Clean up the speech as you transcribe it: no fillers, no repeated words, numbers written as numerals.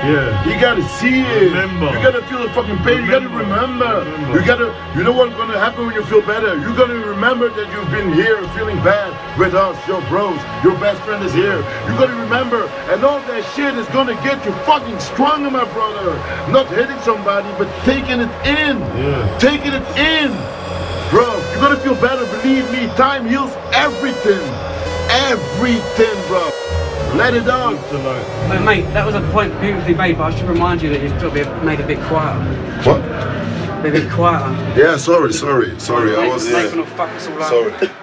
Yeah. You gotta see it. Remember. You gotta feel the fucking pain. You gotta remember. You know what's gonna happen when you feel better? You're gonna remember that you've been here feeling bad with us, your bros. Your best friend is here. You're gonna remember. And all that shit is gonna get you fucking stronger, my brother. Not hitting somebody, but taking it in. Yeah. Taking it in. Bro, you're gonna feel better. Believe me, time heals everything. Everything, bro. Let it out. Oh, mate, that was a point beautifully made, but I should remind you that you've got to be made a bit quieter. What? Be a bit quieter. Yeah, sorry. I was. Nathan will fuck us all up. Sorry.